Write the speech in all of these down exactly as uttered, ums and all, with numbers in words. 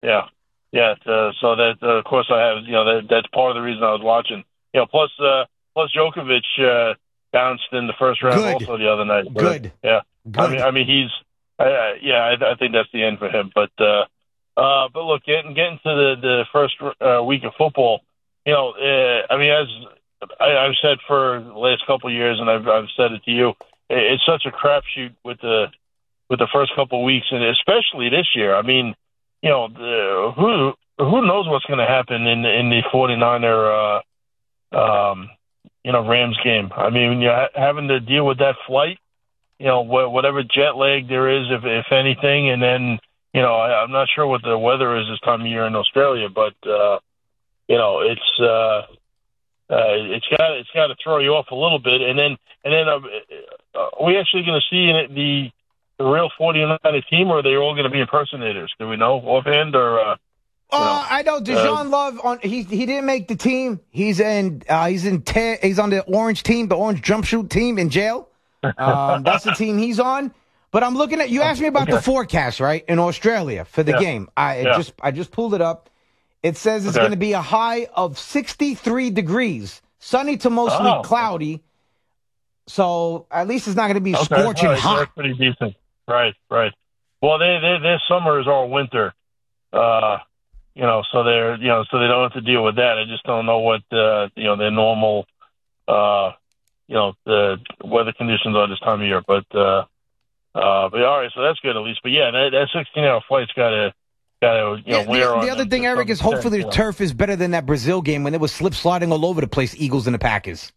Yeah, yeah. Uh, so that uh, of course I have. You know, that, that's part of the reason I was watching. You know, plus uh, plus Djokovic uh, bounced in the first round Good. also the other night. So, Good. yeah. Good. I mean, I mean, he's. Uh, yeah, I, I think that's the end for him. But uh, uh, but look, getting getting to the the first uh, week of football. You know, uh, I mean, as I, I've said for the last couple of years, and I've I've said it to you, it, it's such a crapshoot with the with the first couple of weeks, and especially this year. I mean, you know, the, who who knows what's going to happen in in the 49er, uh, um, you know, Rams game. I mean, when you're having to deal with that flight, you know, wh- whatever jet lag there is, if if anything, and then, you know, I, I'm not sure what the weather is this time of year in Australia, but uh, you know, it's uh, uh, it's got it's got to throw you off a little bit, and then and then uh, are we actually going to see the the real 49er team, or are they all going to be impersonators? Do we know offhand, or? Uh, Uh, know, I know Deshaun uh, Love on he he didn't make the team. He's in uh, he's in te- he's on the orange team, the orange jump shoot team in jail. Um, that's the team he's on. But I'm looking at you asked me about okay. the forecast, right? In Australia for the yeah. game. I it yeah. just I just pulled it up. It says it's Okay. going to be a high of sixty-three degrees, sunny to mostly Oh. cloudy. So at least it's not going to be Okay. scorching All right. hot. That's pretty decent. Right, right. Well, they, they, their summer is all winter. Uh, you know, so they're, you know, so they don't have to deal with that. I just don't know what, uh, you know, their normal, uh, you know, the weather conditions are this time of year. But, uh, uh, but all right, so that's good at least. But yeah, that, that sixteen hour flight's got to, got to, you know, Yeah, wear the, on. the other them thing, to Eric, some is hopefully extent, the you know. turf is better than that Brazil game when it was slip sliding all over the place, Eagles and the Packers.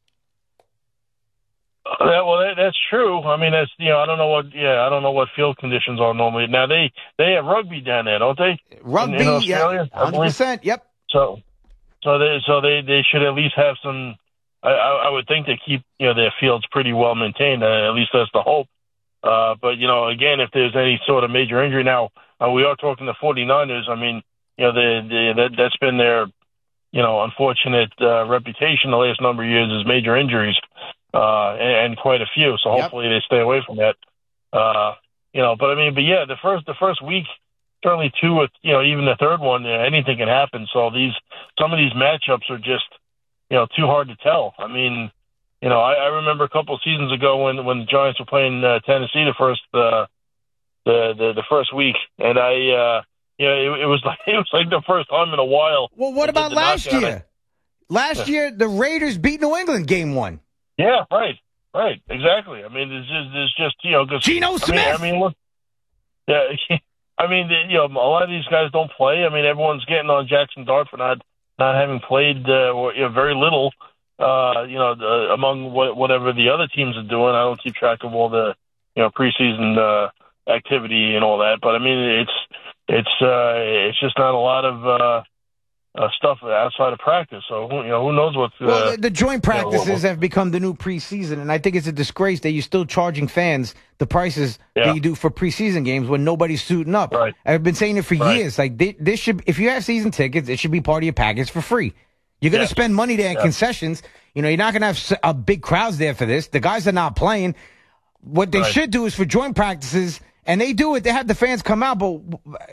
Uh, that, well, that, that's true. I mean, that's, you know, I don't know what, yeah, I don't know what field conditions are normally. Now they they have rugby down there, don't they? Rugby, in, in Australia, yeah, one hundred percent. Yep. So, so they so they, they should at least have some. I, I would think they keep, you know, their fields pretty well maintained. Uh, at least that's the hope. Uh, but you know, again, if there's any sort of major injury, now uh, we are talking the 49ers. I mean, you know, the, the that that's been their, you know, unfortunate uh, reputation the last number of years is major injuries. Uh, and, and quite a few. So hopefully yep. they stay away from that. Uh, you know, but I mean, but yeah, the first, the first week, certainly two, with, you know, even the third one, uh, anything can happen. So these, some of these matchups are just, you know, too hard to tell. I mean, you know, I, I remember a couple of seasons ago when, when the Giants were playing uh, Tennessee the first, uh, the, the, the first week. And I, uh, you know, it, it was like, it was like the first time in a while. Well, what about last year? I, last yeah. year, the Raiders beat New England game one. Yeah, right, right, exactly. I mean, there's just, there's just you know, cause, Geno Smith. I mean, I mean, look, yeah, I mean, you know, a lot of these guys don't play. I mean, everyone's getting on Jackson Dart for not not having played, uh, or, you know, very little. Uh, you know, the, among what, whatever the other teams are doing. I don't keep track of all the, you know, preseason uh, activity and all that. But I mean, it's it's uh, it's just not a lot of. Uh, Uh, stuff outside of practice, so you know who knows what. Uh, well, the, the joint practices you know, have become the new preseason, and I think it's a disgrace that you're still charging fans the prices yeah. that you do for preseason games when nobody's suiting up. Right. I've been saying it for right. years. Like this, this should, if you have season tickets, it should be part of your package for free. You're going to yes. spend money there at yeah. concessions. You know, you're not going to have a big crowds there for this. The guys are not playing. What they right. should do is for joint practices, and they do it. They have the fans come out, but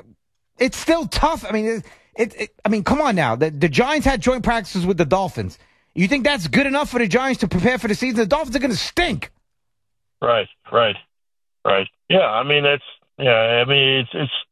it's still tough. I mean. It, It, it, I mean, come on now. The, the Giants had joint practices with the Dolphins. You think that's good enough for the Giants to prepare for the season? The Dolphins are going to stink. Right, right, right. Yeah, I mean, it's yeah. I mean, it's it's.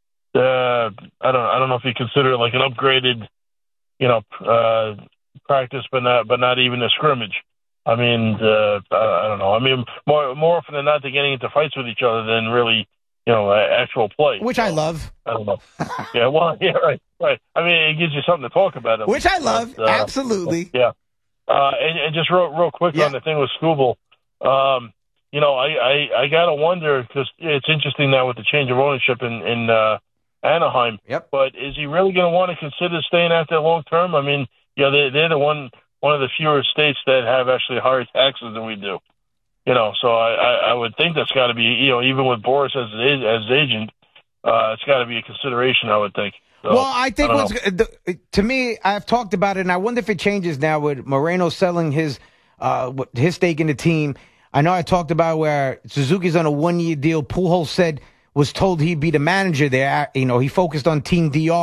Uh, I don't I don't know if you consider it like an upgraded, you know, uh, practice, but not but not even a scrimmage. I mean, uh, I, I don't know. I mean, more more often than not, they're getting into fights with each other than really. You know, uh, actual play. Which so, I love. I don't know. yeah, well, yeah, right, right. I mean, it gives you something to talk about. Which least, I love, but, uh, absolutely. Yeah. Uh, and, and just real, real quick yeah. on the thing with Scooble, um, you know, I, I, I got to wonder, because it's interesting now with the change of ownership in, in uh, Anaheim, yep. but is he really going to want to consider staying out there long term? I mean, yeah, they, they're the one, one of the fewer states that have actually higher taxes than we do. You know, so I, I, I would think that's got to be, you know, even with Boris as as agent, uh, it's got to be a consideration, I would think. So, well, I think I what's the, to me, I've talked about it, and I wonder if it changes now with Moreno selling his uh, his stake in the team. I know I talked about where Suzuki's on a one-year deal. Pujols said was told he'd be the manager there. You know, he focused on Team D R.